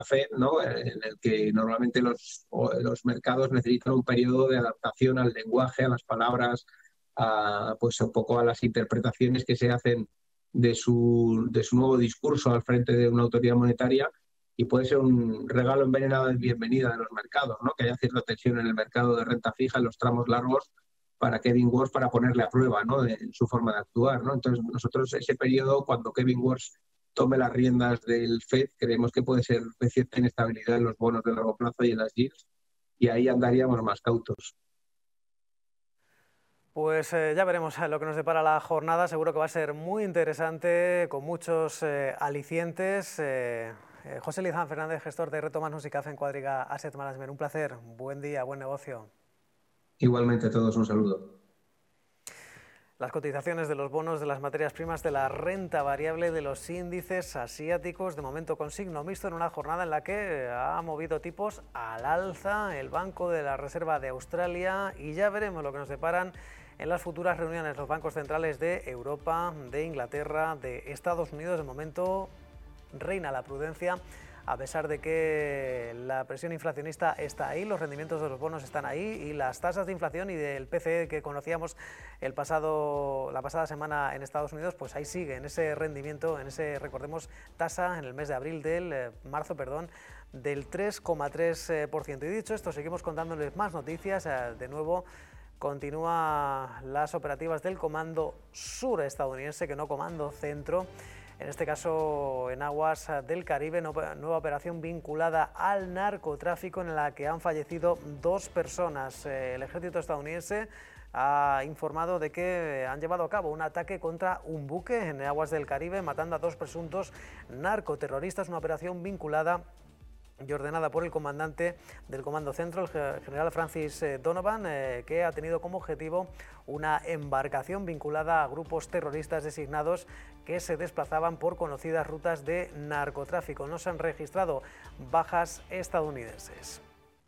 Fed, ¿no? En el que normalmente los mercados necesitan un periodo de adaptación al lenguaje, a las palabras, pues un poco a las interpretaciones que se hacen de su nuevo discurso al frente de una autoridad monetaria, y puede ser un regalo envenenado de bienvenida de los mercados, ¿no? Que haya cierta tensión en el mercado de renta fija en los tramos largos para Kevin Walsh, para ponerle a prueba, ¿no? En su forma de actuar, ¿no? Entonces nosotros ese periodo, cuando Kevin Walsh tome las riendas del Fed, creemos que puede ser de cierta inestabilidad en los bonos de largo plazo y en las yields, y ahí andaríamos más cautos. Pues ya veremos lo que nos depara la jornada. Seguro que va a ser muy interesante, con muchos alicientes. José Lizán Fernández, gestor de Reto Manus y Café en Cuadriga Asset Management. Un placer, buen día, buen negocio. Igualmente a todos un saludo. Las cotizaciones de los bonos, de las materias primas, de la renta variable, de los índices asiáticos, de momento con signo mixto en una jornada en la que ha movido tipos al alza el Banco de la Reserva de Australia, y ya veremos lo que nos deparan en las futuras reuniones los bancos centrales de Europa, de Inglaterra, de Estados Unidos. De momento reina la prudencia, a pesar de que la presión inflacionista está ahí, los rendimientos de los bonos están ahí, y las tasas de inflación y del PCE que conocíamos la pasada semana en Estados Unidos, pues ahí sigue, en ese rendimiento, en ese, recordemos, tasa en el mes de abril marzo, del 3,3%. Y dicho esto, seguimos contándoles más noticias. De nuevo, continúan las operativas del Comando Sur estadounidense, que no Comando Centro. En este caso, en aguas del Caribe, nueva operación vinculada al narcotráfico en la que han fallecido 2 personas. El ejército estadounidense ha informado de que han llevado a cabo un ataque contra un buque en aguas del Caribe, matando a 2 presuntos narcoterroristas, una operación vinculada y ordenada por el comandante del Comando Centro, el general Francis Donovan, que ha tenido como objetivo una embarcación vinculada a grupos terroristas designados que se desplazaban por conocidas rutas de narcotráfico. No se han registrado bajas estadounidenses.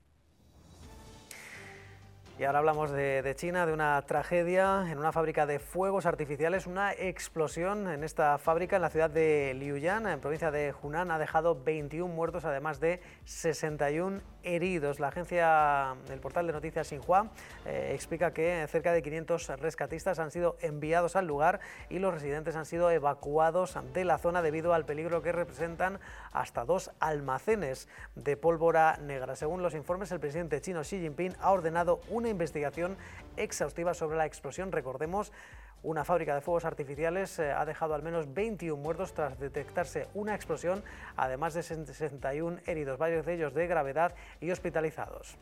Y ahora hablamos de China, de una tragedia en una fábrica de fuegos artificiales. Una explosión en esta fábrica en la ciudad de Liuyang, en provincia de Hunan, ha dejado 21 muertos, además de 61 heridos. La agencia, el portal de noticias Xinhua, explica que cerca de 500 rescatistas han sido enviados al lugar y los residentes han sido evacuados de la zona debido al peligro que representan hasta 2 almacenes de pólvora negra. Según los informes, el presidente chino Xi Jinping ha ordenado una investigación exhaustiva sobre la explosión. Recordemos, una fábrica de fuegos artificiales ha dejado al menos 21 muertos tras detectarse una explosión, además de 61 heridos, varios de ellos de gravedad y hospitalizados.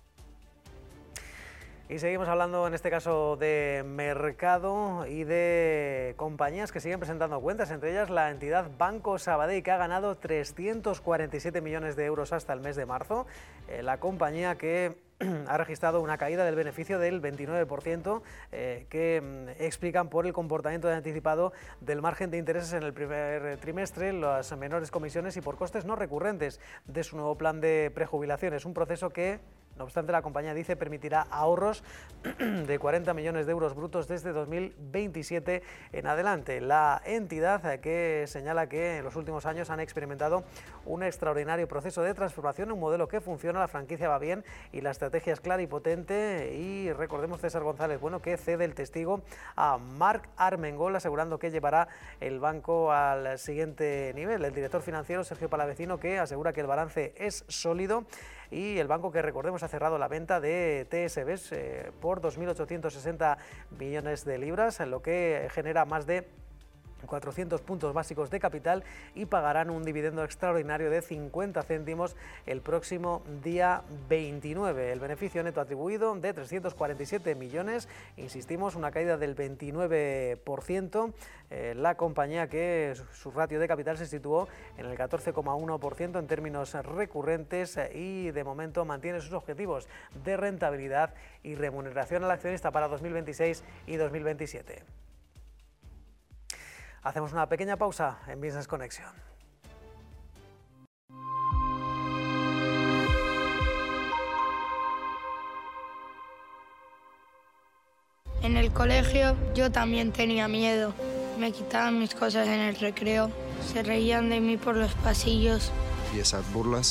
Y seguimos hablando en este caso de mercado y de compañías que siguen presentando cuentas, entre ellas la entidad Banco Sabadell, que ha ganado 347 millones de euros hasta el mes de marzo. La compañía que ha registrado una caída del beneficio del 29%, que explican por el comportamiento anticipado del margen de intereses en el primer trimestre, las menores comisiones y por costes no recurrentes de su nuevo plan de prejubilaciones. Un proceso que, no obstante, la compañía dice permitirá ahorros de 40 millones de euros brutos desde 2027 en adelante. La entidad que señala que en los últimos años han experimentado un extraordinario proceso de transformación, un modelo que funciona, la franquicia va bien y la estrategia es clara y potente. Y recordemos, César González Bueno, que cede el testigo a Marc Armengol, asegurando que llevará el banco al siguiente nivel. El director financiero, Sergio Palavecino, que asegura que el balance es sólido y el banco, que recordemos ha cerrado la venta de TSBs por 2.860 millones de libras, lo que genera más de 400 puntos básicos de capital, y pagarán un dividendo extraordinario de 50 céntimos el próximo día 29. El beneficio neto atribuido de 347 millones, insistimos, una caída del 29%. La compañía, que su ratio de capital se situó en el 14,1% en términos recurrentes, y de momento mantiene sus objetivos de rentabilidad y remuneración al accionista para 2026 y 2027. Hacemos una pequeña pausa en Business Connection. En el colegio yo también tenía miedo. Me quitaban mis cosas en el recreo, se reían de mí por los pasillos y esas burlas